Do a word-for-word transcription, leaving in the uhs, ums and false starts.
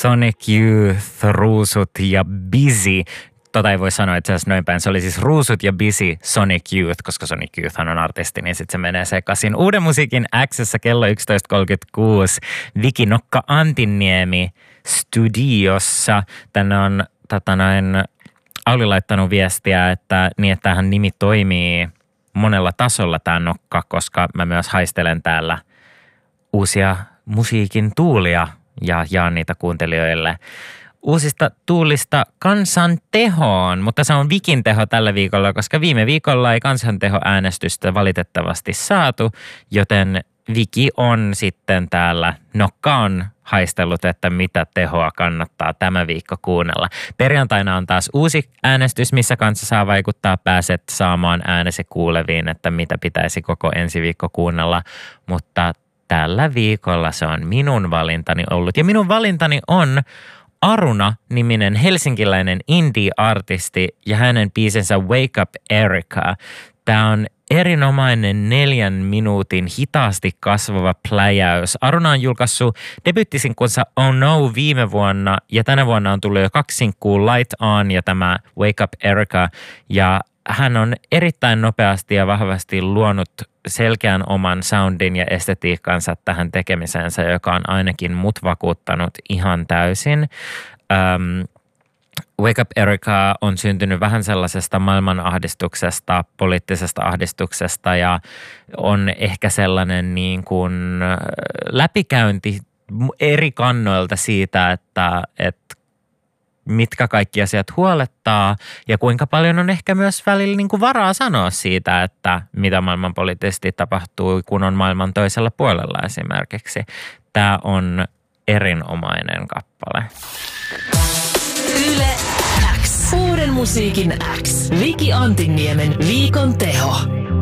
Sonic Youth, Ruusut ja Busy. Tota ei voi sanoa itse asiassa noin päin. Se oli siis Ruusut ja Busy Sonic Youth, koska Sonic Youth on artisti, niin sitten se menee sekaisin. Uuden musiikin X:ssä kello yksitoista kolmekymmentäkuusi. Viki Nokka Antiniemi studiossa. Tänne on tota noin, Auli laittanut viestiä, että niin, että tämähän nimi toimii monella tasolla tämä Nokka, koska mä myös haistelen täällä uusia musiikin tuulia ja jaan niitä kuuntelijoille. Uusista tuulista kansan tehoon, mutta se on Vikin teho tällä viikolla, koska viime viikolla ei kansantehoäänestystä valitettavasti saatu, joten Viki on sitten täällä, Nokka on haistellut, että mitä tehoa kannattaa tämä viikko kuunnella. Perjantaina on taas uusi äänestys, missä kanssa saa vaikuttaa, pääset saamaan äänesi kuuleviin, että mitä pitäisi koko ensi viikko kuunnella, mutta tällä viikolla se on minun valintani ollut. Ja minun valintani on Aruna-niminen helsinkiläinen indie-artisti ja hänen biisensä Wake Up Erica. Tämä on erinomainen neljän minuutin hitaasti kasvava pläjäys. Aruna on julkaissut debyttisinkunsa Oh No viime vuonna ja tänä vuonna on tullut jo kaksi sinkkuu Light On ja tämä Wake Up Erica. Ja hän on erittäin nopeasti ja vahvasti luonut selkeän oman soundin ja estetiikkansa tähän tekemisensä, joka on ainakin mut vakuuttanut ihan täysin. Um, Wake Up Erica on syntynyt vähän sellaisesta maailmanahdistuksesta, poliittisesta ahdistuksesta ja on ehkä sellainen niin kuin läpikäynti eri kannoilta siitä, että, että mitkä kaikki asiat huolettaa ja kuinka paljon on ehkä myös välillä niin kuin varaa sanoa siitä, että mitä maailmanpoliittisesti tapahtuu, kun on maailman toisella puolella esimerkiksi. Tämä on erinomainen kappale. Yle X. Uuden musiikin X. Viki Antinniemen viikon teho.